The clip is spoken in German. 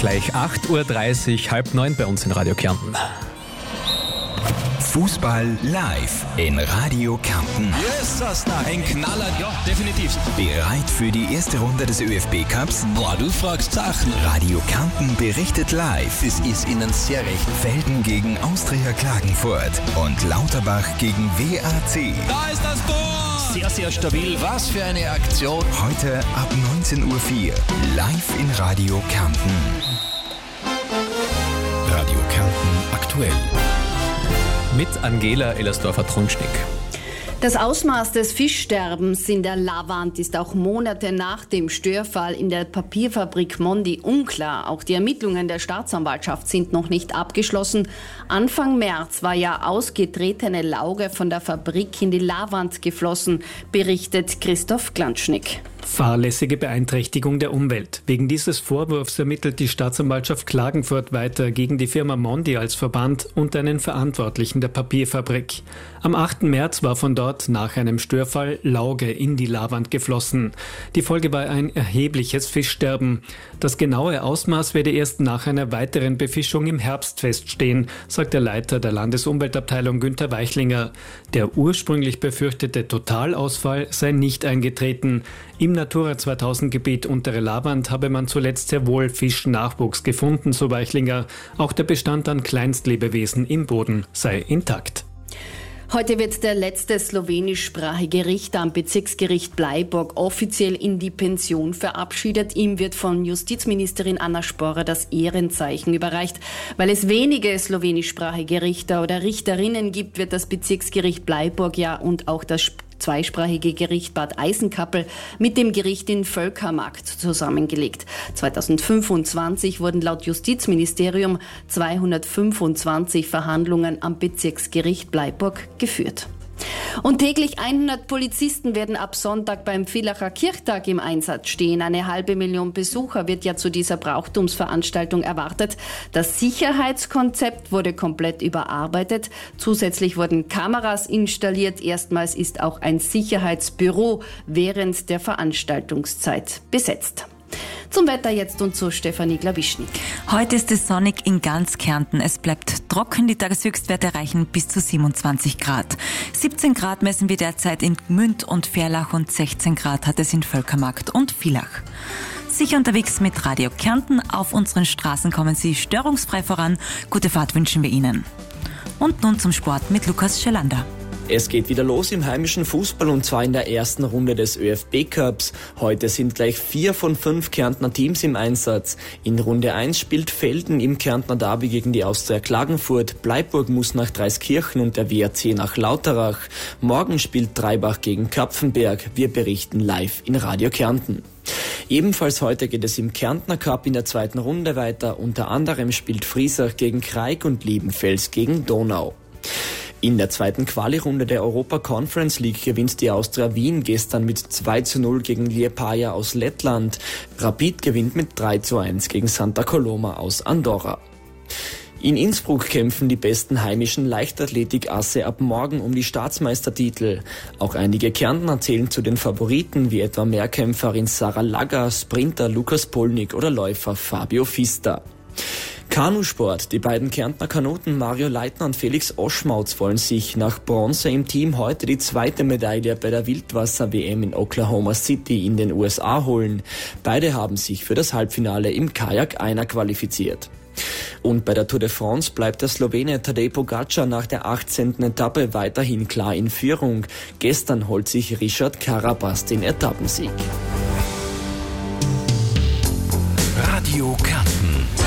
Gleich 8.30 Uhr, 8:30 bei uns in Radio Kärnten. Fußball live in Radio Kärnten. Yes, ein Knaller, ja, definitiv. Bereit für die erste Runde des ÖFB-Cups? Boah, du fragst Sachen. Radio Kärnten berichtet live. Es ist Ihnen sehr recht. Felden gegen Austria Klagenfurt und Lauterbach gegen WAC. Da ist das Tor! Sehr, sehr stabil. Was für eine Aktion. Heute ab 19.04 Uhr live in Radio Kärnten. Radio Kärnten aktuell. Mit Angela Ellersdorfer-Trunschnick. Das Ausmaß des Fischsterbens in der Lavant ist auch Monate nach dem Störfall in der Papierfabrik Mondi unklar. Auch die Ermittlungen der Staatsanwaltschaft sind noch nicht abgeschlossen. Anfang März war ja ausgetretene Lauge von der Fabrik in die Lavant geflossen, berichtet Christoph Glanschnick. Fahrlässige Beeinträchtigung der Umwelt. Wegen dieses Vorwurfs ermittelt die Staatsanwaltschaft Klagenfurt weiter gegen die Firma Mondi als Verband und einen Verantwortlichen der Papierfabrik. Am 8. März war von dort nach einem Störfall Lauge in die Lavant geflossen. Die Folge war ein erhebliches Fischsterben. Das genaue Ausmaß werde erst nach einer weiteren Befischung im Herbst feststehen, sagt der Leiter der Landesumweltabteilung Günther Weichlinger. Der ursprünglich befürchtete Totalausfall sei nicht eingetreten. Im Natura 2000 Gebiet Untere Lavant habe man zuletzt sehr wohl Fischnachwuchs gefunden, so Weichlinger. Auch der Bestand an Kleinstlebewesen im Boden sei intakt. Heute wird der letzte slowenischsprachige Richter am Bezirksgericht Bleiburg offiziell in die Pension verabschiedet. Ihm wird von Justizministerin Anna Sporrer das Ehrenzeichen überreicht. Weil es wenige slowenischsprachige Richter oder Richterinnen gibt, wird das Bezirksgericht Bleiburg und auch das zweisprachige Gericht Bad Eisenkappel mit dem Gericht in Völkermarkt zusammengelegt. 2025 wurden laut Justizministerium 225 Verhandlungen am Bezirksgericht Bleiburg geführt. Und täglich 100 Polizisten werden ab Sonntag beim Villacher Kirchtag im Einsatz stehen. 500.000 Besucher wird ja zu dieser Brauchtumsveranstaltung erwartet. Das Sicherheitskonzept wurde komplett überarbeitet. Zusätzlich wurden Kameras installiert. Erstmals ist auch ein Sicherheitsbüro während der Veranstaltungszeit besetzt. Zum Wetter jetzt und zu Stefanie Glawischnik. Heute ist es sonnig in ganz Kärnten. Es bleibt trocken, die Tageshöchstwerte erreichen bis zu 27 Grad. 17 Grad messen wir derzeit in Gmünd und Verlach und 16 Grad hat es in Völkermarkt und Villach. Sicher unterwegs mit Radio Kärnten. Auf unseren Straßen kommen Sie störungsfrei voran. Gute Fahrt wünschen wir Ihnen. Und nun zum Sport mit Lukas Schelander. Es geht wieder los im heimischen Fußball und zwar in der ersten Runde des ÖFB-Cups. Heute sind gleich 4 von 5 Kärntner Teams im Einsatz. In Runde 1 spielt Felden im Kärntner Derby gegen die Austria Klagenfurt. Bleiburg muss nach Dreiskirchen und der WAC nach Lauterach. Morgen spielt Treibach gegen Kapfenberg. Wir berichten live in Radio Kärnten. Ebenfalls heute geht es im Kärntner Cup in der zweiten Runde weiter. Unter anderem spielt Friesach gegen Kraik und Liebenfels gegen Donau. In der zweiten Quali-Runde der Europa Conference League gewinnt die Austria Wien gestern mit 2:0 gegen Liepaja aus Lettland. Rapid gewinnt mit 3:1 gegen Santa Coloma aus Andorra. In Innsbruck kämpfen die besten heimischen Leichtathletik-Asse ab morgen um die Staatsmeistertitel. Auch einige Kärntner zählen zu den Favoriten, wie etwa Mehrkämpferin Sarah Lagger, Sprinter Lukas Polnick oder Läufer Fabio Fista. Kanusport. Die beiden Kärntner Kanuten Mario Leitner und Felix Oschmautz wollen sich nach Bronze im Team heute die zweite Medaille bei der Wildwasser-WM in Oklahoma City in den USA holen. Beide haben sich für das Halbfinale im Kajak-Einer qualifiziert. Und bei der Tour de France bleibt der Slowene Tadej Pogačar nach der 18. Etappe weiterhin klar in Führung. Gestern holt sich Richard Carapaz den Etappensieg. Radio Kärnten.